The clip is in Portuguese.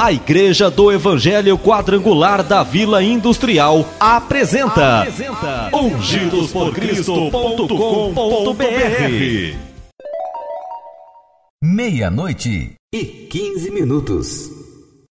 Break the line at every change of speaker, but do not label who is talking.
A Igreja do Evangelho Quadrangular da Vila Industrial apresenta ungidosporcristo.com.br.
00:15.